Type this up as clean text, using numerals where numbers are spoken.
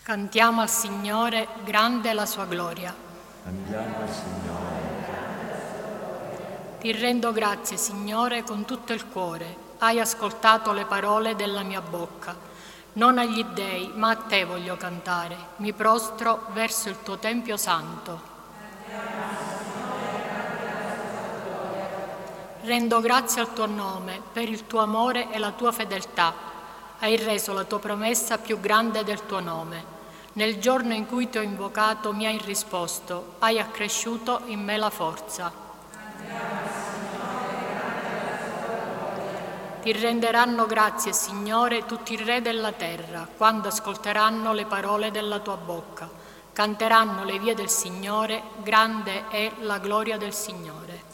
Cantiamo al Signore, grande è la sua gloria. Cantiamo al Signore, grande è la sua gloria. Ti rendo grazie, Signore, con tutto il cuore. Hai ascoltato le parole della mia bocca. Non agli dèi, ma a te voglio cantare. Mi prostro verso il tuo Tempio santo. Rendo grazie al tuo nome per il tuo amore e la tua fedeltà. Hai reso la tua promessa più grande del tuo nome. Nel giorno in cui ti ho invocato mi hai risposto, hai accresciuto in me la forza. Ti renderanno grazie, Signore, tutti i re della terra, quando ascolteranno le parole della tua bocca. Canteranno le vie del Signore, grande è la gloria del Signore.